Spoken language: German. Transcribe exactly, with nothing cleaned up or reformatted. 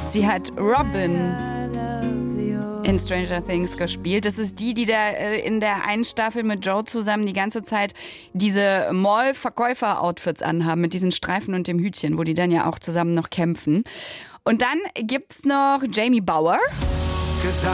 Sie hat Robin in Stranger Things gespielt. Das ist die, die da äh, in der einen Staffel mit Joe zusammen die ganze Zeit diese Mall-Verkäufer-Outfits anhaben mit diesen Streifen und dem Hütchen, wo die dann ja auch zusammen noch kämpfen. Und dann gibt's noch Jamie Bauer. Cause